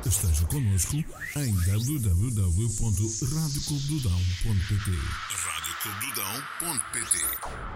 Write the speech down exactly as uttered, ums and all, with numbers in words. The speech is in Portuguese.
Esteja connosco em w w w ponto rádio clube do dão ponto p t. rádio clube do dão ponto p t